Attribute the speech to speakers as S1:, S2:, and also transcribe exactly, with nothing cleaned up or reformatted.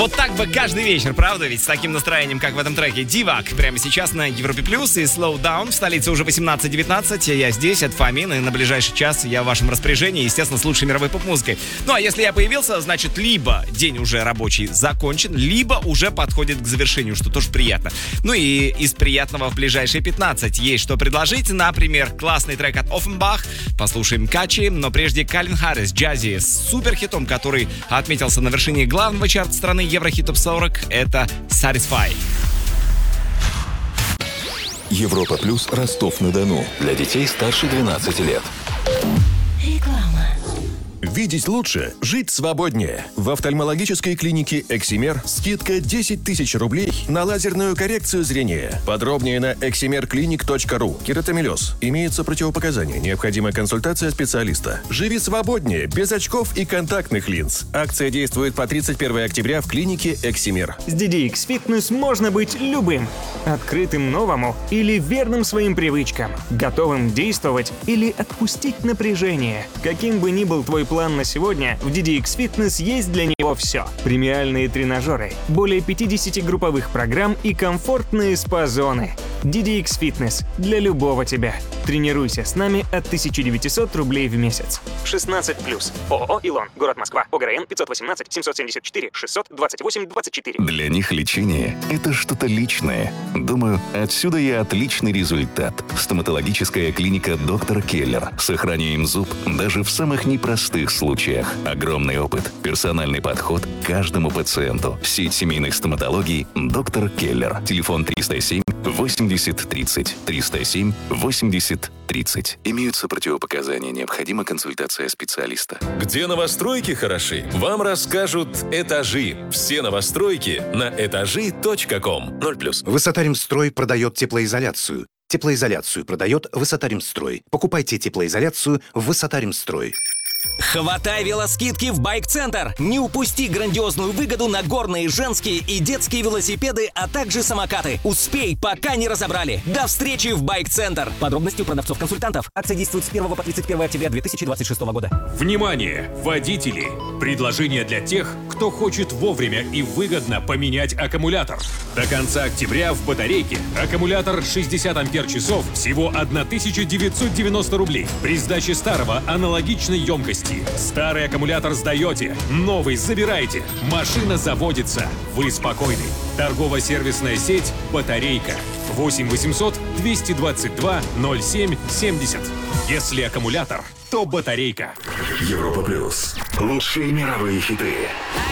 S1: Вот так бы каждый вечер, правда? Ведь с таким настроением, как в этом треке. Дивак прямо сейчас на Европе Плюс и Slow Down. В столице уже восемнадцать девятнадцать. Я здесь, это Фомин, и на ближайший час я в вашем распоряжении, естественно, с лучшей мировой поп-музыкой. Ну а если я появился, значит, либо день уже рабочий закончен, либо уже подходит к завершению, что тоже приятно. Ну и из приятного в ближайшие пятнадцать есть что предложить. Например, классный трек от Offenbach. Послушаем Качи, но прежде Кальвин Харрис, Джази с суперхитом, который отметился на вершине главного чарта страны Еврохит Топ сорок. Это Satisfy.
S2: Европа Плюс, Ростов-на-Дону. Для детей старше двенадцати лет.
S3: Реклама.
S4: Видеть лучше, жить свободнее. В офтальмологической клинике «Эксимер» скидка десять тысяч рублей на лазерную коррекцию зрения. Подробнее на эксимер клиник точка ру. Кератомелез. Имеются противопоказания. Необходима консультация специалиста. Живи свободнее, без очков и контактных линз. Акция действует по тридцать первого октября в клинике «Эксимер».
S5: С ди ди икс Fitness можно быть любым. Открытым новому или верным своим привычкам. Готовым действовать или отпустить напряжение. Каким бы ни был твой план на сегодня, в ди ди икс Fitness есть для него все. Премиальные тренажеры, более пятьдесят групповых программ и комфортные спа-зоны. ди ди икс Fitness для любого тебя. Тренируйся с нами от тысяча девятьсот рублей в месяц. шестнадцать плюс. ООО «Илон». Город Москва. ОГРН пятьсот восемнадцать семьсот семьдесят четыре шестьсот двадцать восемь двадцать четыре.
S2: Для них лечение – это что-то личное. Думаю, отсюда и отличный результат. Стоматологическая клиника «Доктор Келлер». Сохраняем зуб даже в самых непростых случаях. Огромный опыт, персональный подход к каждому пациенту. Сеть семейных стоматологий «Доктор Келлер». Телефон триста семь восемьдесят тридцать. триста семь восемьдесят тридцать. Имеются противопоказания. Необходима консультация специалиста.
S6: Где новостройки хороши? Вам расскажут «Этажи». Все новостройки на этажи точка ком. ноль плюс.
S7: Высотаримстрой продает теплоизоляцию. Теплоизоляцию продает Высотаримстрой. Покупайте теплоизоляцию в Высотаримстрой.
S8: Хватай велоскидки в Байк-центр! Не упусти грандиозную выгоду на горные, женские и детские велосипеды, а также самокаты. Успей, пока не разобрали. До встречи в Байк-центр! Подробности у продавцов-консультантов. Акция действует с первого по тридцать первое октября две тысячи двадцать шестого года.
S9: Внимание, водители! Предложение для тех, кто хочет вовремя и выгодно поменять аккумулятор. До конца октября в батарейке аккумулятор шестьдесят ампер-часов всего тысяча девятьсот девяносто рублей. При сдаче старого аналогичной емкости. Старый аккумулятор сдаете, новый забираете. Машина заводится. Вы спокойны. Торгово-сервисная сеть «Батарейка». восемь восемьсот двести двадцать два ноль семь семьдесят. Если аккумулятор, то батарейка.
S2: Европа Плюс. Лучшие мировые хиты.